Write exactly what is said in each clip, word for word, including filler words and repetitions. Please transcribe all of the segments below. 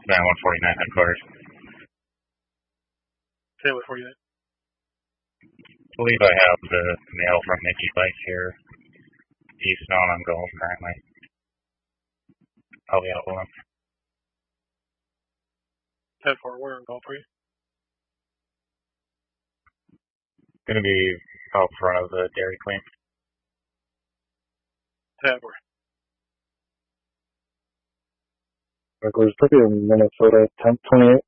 Van one forty-nine headquarters. Say one forty-nine. I believe I have the mail from Mickey Bike here. Eastbound on Gulf currently. I'll be out with him. ten four, where on Gulf for you? Gonna be out front of the Dairy Queen. ten four. Headquarters, Turkey, Minnesota, ten twenty-eight.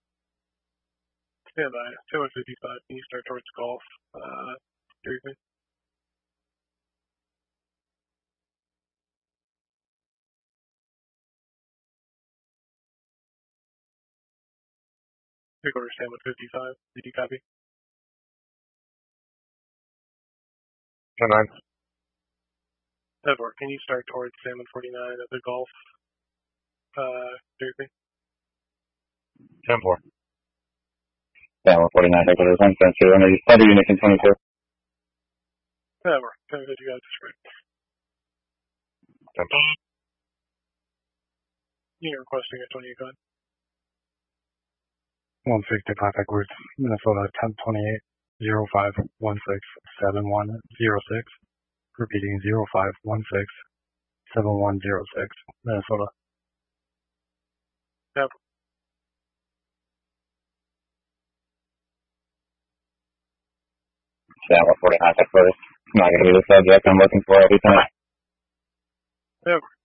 Stand by. two one fifty-five. Can you start towards Gulf? Uh, Dairy Queen? Three quarters, stand with fifty-five. Did you copy? ten nine. ten four. Can you start towards Salmon forty-nine at the Gulf? Uh, Dairy Queen? ten four. Van one forty-nine, headquarters, one seven two, under Thunder Union twenty-two. ten four. ten fifty, you guys just right. ten four. You're requesting a twenty-eight gun. one sixty-five, headquarters, Minnesota, ten twenty-eight, zero five one six seven one zero six. Repeating zero five one six seven one zero six, Minnesota. ten four. Van one forty-nine, headquarters. I'm not going to be the subject I'm looking for every time. ten four.